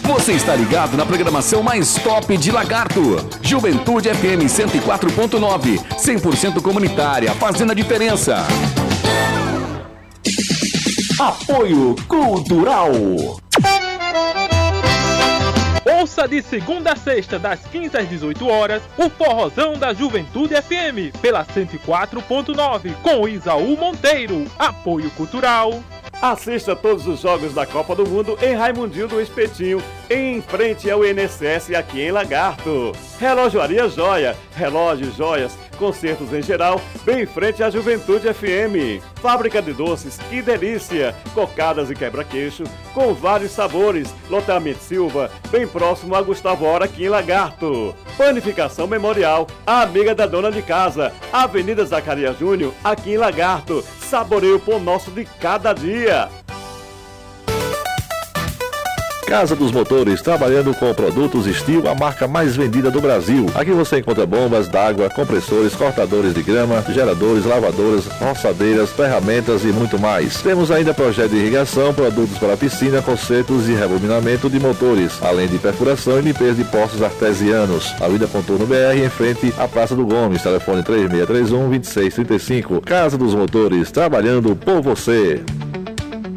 Você está ligado na programação mais top de Lagarto. Juventude FM 104.9, 100% comunitária, fazendo a diferença. Apoio Cultural. Ouça de segunda a sexta, das 15 às 18 horas, o Forrozão da Juventude FM, pela 104.9, com Isaú Monteiro. Apoio Cultural. Assista todos os jogos da Copa do Mundo em Raimundinho do Espetinho, em frente ao INSS aqui em Lagarto. Relojoaria Joia, relógios, joias, concertos em geral, bem em frente à Juventude FM. Fábrica de doces, que delícia! Cocadas e quebra-queixo, com vários sabores. Loteamento Silva, bem próximo a Gustavo Hora aqui em Lagarto. Panificação Memorial, a amiga da dona de casa. Avenida Zacarias Júnior, aqui em Lagarto. Saboreie o pão nosso de cada dia. Casa dos Motores, trabalhando com produtos Steel, a marca mais vendida do Brasil. Aqui você encontra bombas d'água, compressores, cortadores de grama, geradores, lavadoras, roçadeiras, ferramentas e muito mais. Temos ainda projeto de irrigação, produtos para piscina, consertos e rebobinamento de motores, além de perfuração e limpeza de poços artesianos. Avenida Contorno BR, em frente à Praça do Gomes, telefone 3631-2635. Casa dos Motores, trabalhando por você.